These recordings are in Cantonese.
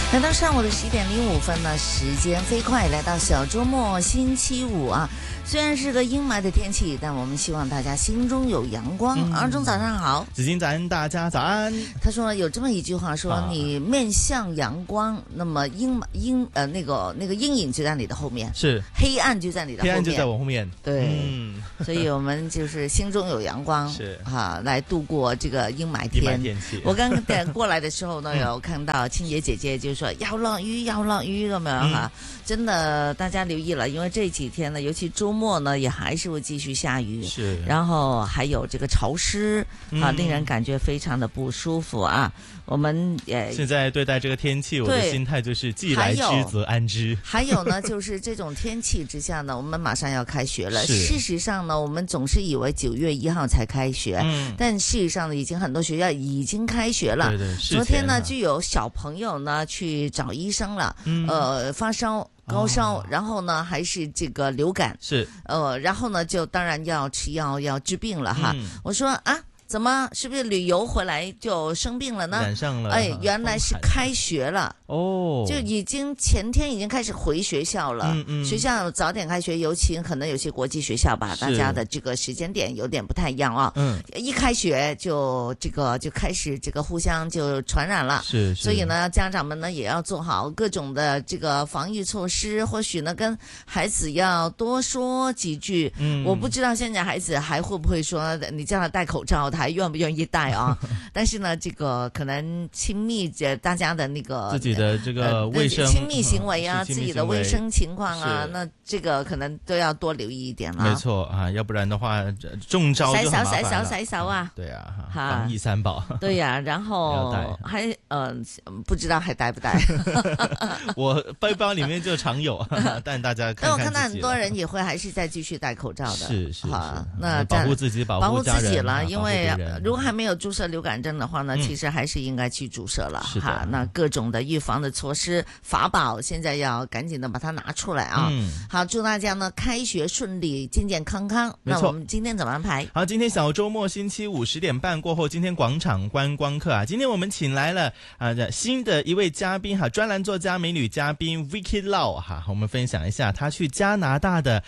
来到上午的11:05呢，时间飞快，来到小周末星期五啊。虽然是个阴霾的天气，但我们希望大家心中有阳光。阿忠早上好， 紫金早安，大家早安。 他说有这么一句话说，你面向阳光，那么那个阴影就在你的后面， 是黑暗就在你的后面， 黑暗就在我后面。 对，所以我们就是心中有阳光， 是来度过这个阴霾天。 阴霾天气。 我刚过来的时候呢，有看到青姐姐姐就说要落雨，要落雨咁樣哈。真的，大家留意了，因为这几天呢，尤其周末呢，也还是会继续下雨， 是， 然后还有这个潮湿令人感觉非常的不舒服啊。我们现在对待这个天气，我的心态就是既来之则安之。 还有呢，就是这种天气之下呢，我们马上要开学了。事实上呢，我们总是以为9月1号才开学，但事实上呢，已经很多学校已经开学了。 对， 昨天呢，就有小朋友呢去找医生了，发烧。高烧，然后呢还是这个流感， 是然后呢就当然要吃药要治病了哈。我说啊，怎么是不是旅游回来就生病了呢？ 染上了， 原来是开学了哦， 就已经前天已经开始回学校了。学校早点开学，尤其可能有些国际学校吧，大家的这个时间点有点不太一样啊。一开学就开始这个互相就传染了， 是， 所以呢，家长们呢也要做好各种的这个防御措施，或许呢跟孩子要多说几句。我不知道现在孩子还会不会说你叫他戴口罩，他还愿不愿意戴啊？但是呢，这个可能亲密大家的那个自己的这个卫生亲密行为啊，自己的卫生情况啊，那这个可能都要多留意一点了。 没错啊，要不然的话中招就很麻烦了。 洗手啊！ 对啊，防疫3宝。 对呀，然后还不知道还带不带？ 我背包里面就常有，但大家看看。 但我看到很多人也会还是在继续戴口罩的。 是， 好，那保护自己，保护家人， 自己了。因为如果还没有注射流感针的话呢，其实还是应该去注射了。哈，那各种的预防的措施法宝，现在要赶紧的把它拿出来啊！好，祝大家呢开学顺利，健健康康。那我们今天怎么安排？ 好，今天小周末星期五10点半过后，今天广场观光课啊，今天我们请来了新的一位嘉宾哈，专栏作家美女嘉宾 Vicky Lau 哈，我们分享一下她去加拿大的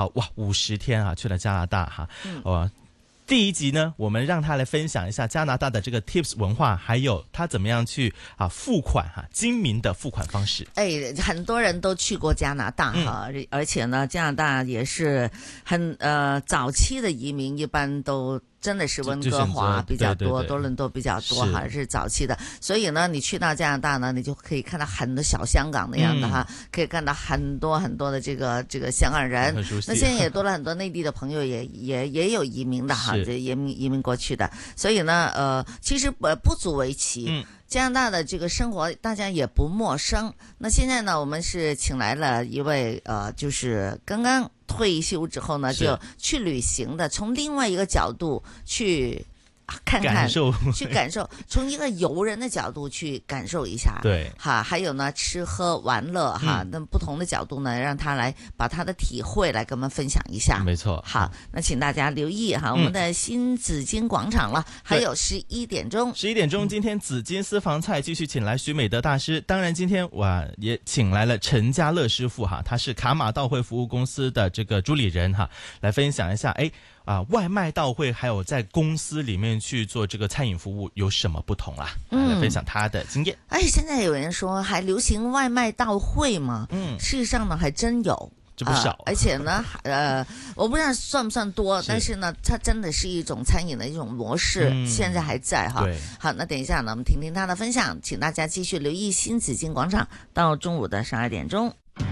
50天啊，去了加拿大哈，第一集呢，我们让他来分享一下加拿大的这个 tips 文化，还有他怎么样去付款精明的付款方式。 很多人都去过加拿大哈，而且呢，加拿大也是很早期的移民，一般都真的是温哥华比较多，多伦多比较多哈，是早期的。所以呢，你去到加拿大呢，你就可以看到很多小香港那样的哈，可以看到很多很多的这个香港人。那现在也多了很多内地的朋友也有移民的哈，移民过去的。所以呢，其实不足为奇。加拿大的这个生活大家也不陌生。那现在呢，我们是请来了一位就是刚刚退休之后呢，就去旅行的，从另外一个角度去看看，去感受，从一个游人的角度去感受一下， 对， 还有呢吃喝玩乐哈，那不同的角度呢，让他来把他的体会来跟我们分享一下。 没错， 好，那请大家留意哈，我们的新紫金广场了，还有11点钟 ，11点钟，今天紫金私房菜继续请来徐美德大师，当然今天我也请来了陈家乐师傅哈，他是卡马道会服务公司的这个主理人哈，来分享一下外卖到会还有在公司里面去做这个餐饮服务有什么不同啦？来分享他的经验。 现在有人说还流行外卖到会吗？事实上呢还真有。 这不少， 而且呢，我不知道算不算多，但是呢，它真的是一种餐饮的一种模式，现在还在哈。好，那等一下呢，我们听听他的分享，请大家继续留意新紫金广场到中午的12点钟。